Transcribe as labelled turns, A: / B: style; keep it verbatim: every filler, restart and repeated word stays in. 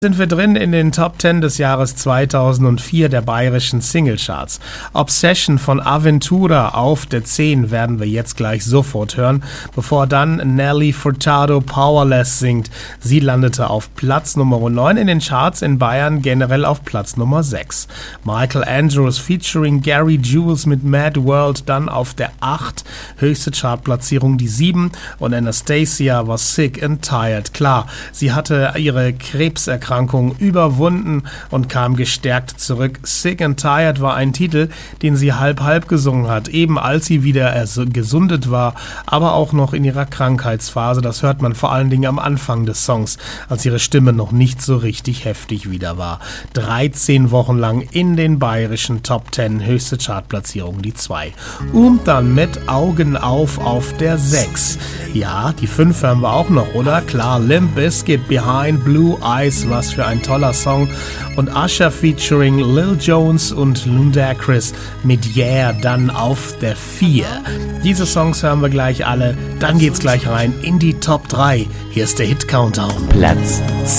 A: Sind wir drin in den Top zehn des Jahres zweitausendvier der bayerischen Singlecharts. Obsession von Aventura auf der zehn werden wir jetzt gleich sofort hören, bevor dann Nelly Furtado Powerless singt. Sie landete auf Platz Nummer neun in den Charts in Bayern, generell auf Platz Nummer sechs. Michael Andrews featuring Gary Jules mit Mad World dann auf der acht, höchste Chartplatzierung die sieben, und Anastacia war Sick and Tired. Klar, sie hatte ihre Krebserkrankung überwunden und kam gestärkt zurück. Sick and Tired war ein Titel, den sie halb-halb gesungen hat, eben als sie wieder gesundet war, aber auch noch in ihrer Krankheitsphase. Das hört man vor allen Dingen am Anfang des Songs, als ihre Stimme noch nicht so richtig heftig wieder war. dreizehn Wochen lang in den bayerischen Top zehn, höchste Chartplatzierung die zwei. Und dann mit Augen auf auf der sechs. Ja, die fünf hören wir auch noch, oder? Klar, Limp Bizkit, Behind Blue Eyes, was für ein toller Song. Und Usher featuring Lil Jones und Ludacris mit Yeah dann auf der vier. Diese Songs hören wir gleich alle, dann geht's gleich rein in die Top drei. Hier ist der Hit Countdown.
B: Platz zehn.